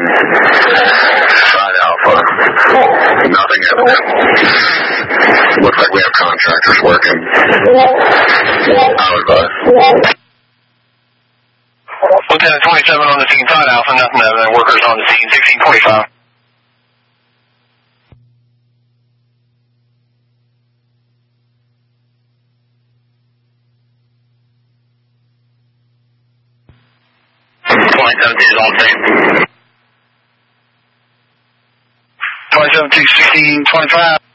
Side Alpha. Nothing evident. Looks like we have contractors working. I'll advise. Lieutenant 27 on the scene, Side Alpha, nothing evident. Workers on the scene, 1625. Is on scene. 27 to 1625.